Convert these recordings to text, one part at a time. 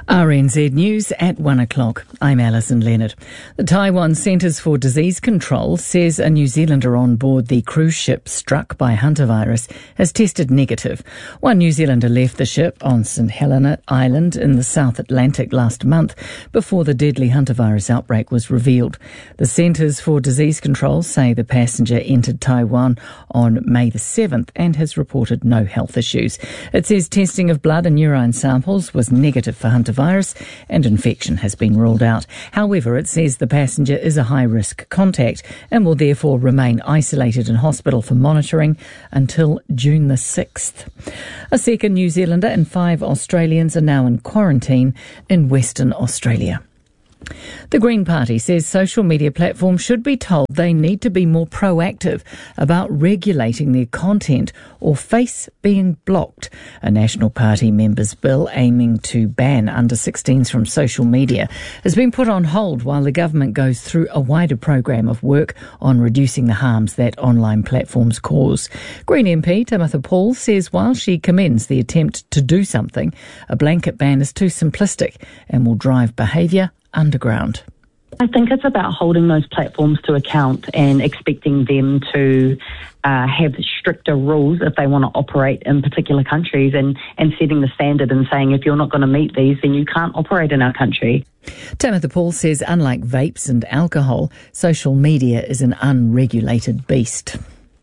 RNZ News at 1 o'clock. I'm Alison Leonard. The Taiwan Centres for Disease Control says a New Zealander on board the cruise ship struck by hantavirus has tested negative. One New Zealander left the ship on St Helena Island in the South Atlantic last month before the deadly hantavirus outbreak was revealed. The Centres for Disease Control say the passenger entered Taiwan on May the 7th and has reported no health issues. It says testing of blood and urine samples was negative for hantavirus and infection has been ruled out. However, it says the passenger is a high-risk contact and will therefore remain isolated in hospital for monitoring until June the 6th. A second New Zealander and 5 Australians are now in quarantine in Western Australia. The Green Party says social media platforms should be told they need to be more proactive about regulating their content or face being blocked. A National Party members' bill aiming to ban under-16s from social media has been put on hold while the government goes through a wider program of work on reducing the harms that online platforms cause. Green MP Tamitha Paul says while she commends the attempt to do something, a blanket ban is too simplistic and will drive behaviour underground. I think it's about holding those platforms to account and expecting them to have stricter rules if they want to operate in particular countries and setting the standard and saying if you're not going to meet these, then you can't operate in our country. Tamitha Paul says unlike vapes and alcohol, social media is an unregulated beast.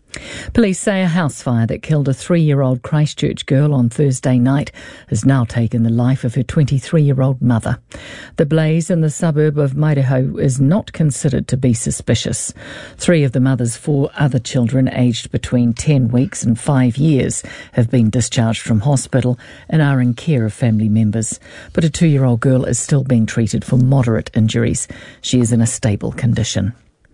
Police say a house fire that killed a 3-year-old Christchurch girl on Thursday night has now taken the life of her 23-year-old mother. The blaze in the suburb of Maireho is not considered to be suspicious. 3 of the mother's 4 other children, aged between 10 weeks and 5 years, have been discharged from hospital and are in care of family members. But a 2-year-old girl is still being treated for moderate injuries. She is in a stable condition.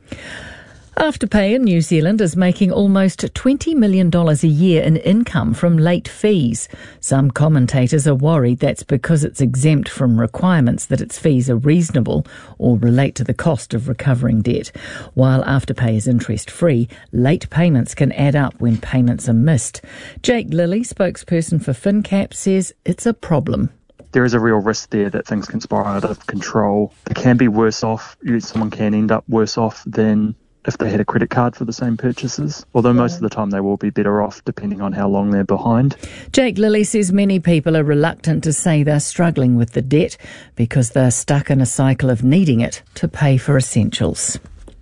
Afterpay in New Zealand is making almost $20 million a year in income from late fees. Some commentators are worried that's because it's exempt from requirements that its fees are reasonable or relate to the cost of recovering debt. While Afterpay is interest-free, late payments can add up when payments are missed. Jake Lilly, spokesperson for FinCap, says it's a problem. There is a real risk there that things can spiral out of control. They can be worse off. Someone can end up worse off than if they had a credit card for the same purchases, although most of the time they will be better off depending on how long they're behind. Jake Lilly says many people are reluctant to say they're struggling with the debt because they're stuck in a cycle of needing it to pay for essentials.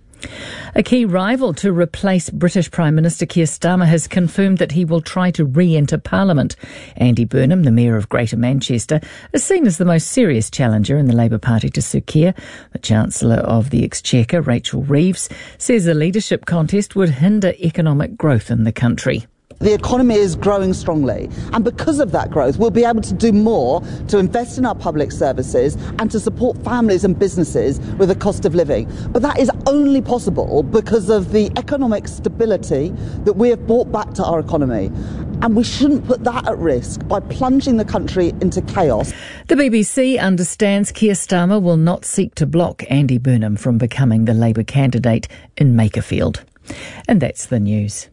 A key rival to replace British Prime Minister Keir Starmer has confirmed that he will try to re-enter Parliament. Andy Burnham, the Mayor of Greater Manchester, is seen as the most serious challenger in the Labour Party to Sir Keir. The Chancellor of the Exchequer, Rachel Reeves, says a leadership contest would hinder economic growth in the country. The economy is growing strongly, and because of that growth, we'll be able to do more to invest in our public services and to support families and businesses with the cost of living. But that is only possible because of the economic stability that we have brought back to our economy. And we shouldn't put that at risk by plunging the country into chaos. The BBC understands Keir Starmer will not seek to block Andy Burnham from becoming the Labour candidate in Makerfield. And that's the news.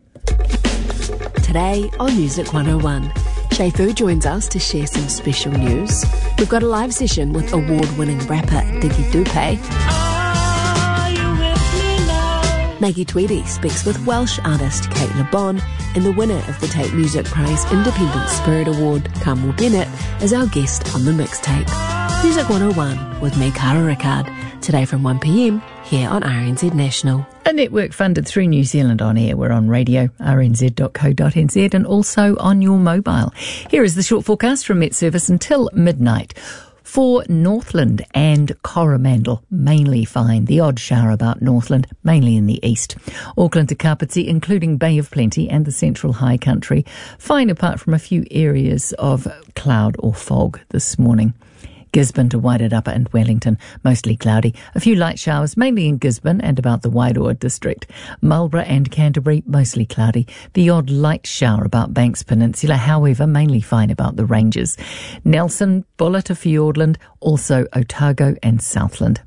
Today on Music 101, Shea Fu joins us to share some special news. We've got a live session with award-winning rapper Diggy Dupe. Maggie Tweedy speaks with Welsh artist Kate Le Bon, and the winner of the Tate Music Prize Independent Spirit Award, Carmel Bennett, is our guest on the mixtape. Music 101 with me, Cara Rickard, today from 1pm here on RNZ National. A network funded through New Zealand On Air. We're on radio, rnz.co.nz, and also on your mobile. Here is the short forecast from Met Service until midnight. For Northland and Coromandel, mainly fine. The odd shower about Northland, mainly in the east. Auckland to Kapiti, including Bay of Plenty and the Central High Country. Fine apart from a few areas of cloud or fog this morning. Gisborne to Wairarapa and Wellington, mostly cloudy. A few light showers, mainly in Gisborne and about the Wairoa district. Marlborough and Canterbury, mostly cloudy. The odd light shower about Banks Peninsula, however, mainly fine about the ranges. Nelson, Bulla to Fiordland, also Otago and Southland,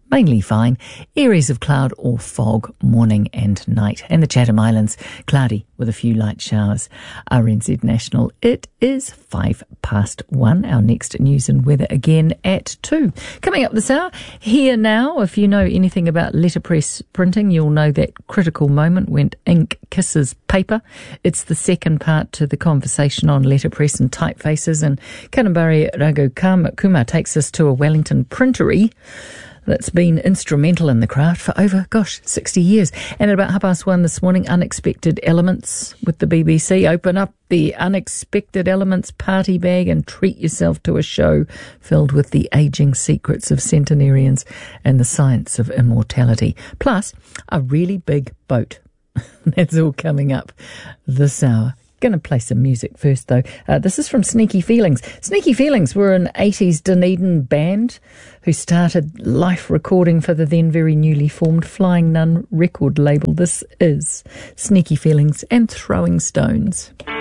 mainly fine. Areas of cloud or fog, morning and night. And the Chatham Islands, cloudy with a few light showers. RNZ National, it is 1:05. Our next news and weather again at 2. Coming up this hour, Here Now. If you know anything about letterpress printing, you'll know that critical moment when ink kisses paper. It's the second part to the conversation on letterpress and typefaces, and Kanambari Raghu Kumar takes us to a Wellington printery that's been instrumental in the craft for over, 60 years. And at about 1:30 this morning, Unexpected Elements with the BBC. Open up the Unexpected Elements party bag and treat yourself to a show filled with the ageing secrets of centenarians and the science of immortality. Plus, a really big boat. That's all coming up this hour. Going to play some music first, though. This is from Sneaky Feelings. Sneaky Feelings were an 80s Dunedin band who started life recording for the then very newly formed Flying Nun record label. This is Sneaky Feelings and Throwing Stones.